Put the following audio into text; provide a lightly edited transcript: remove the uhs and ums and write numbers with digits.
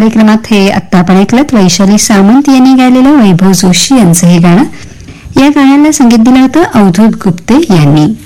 कार्यक्रमात हे आत्ता आपण ऐकलं वैशाली सामंत यांनी गायलेलं वैभव जोशी यांचं हे गाणं. या गाण्याला संगीत दिलं होतं अवधूत गुप्ते यांनी.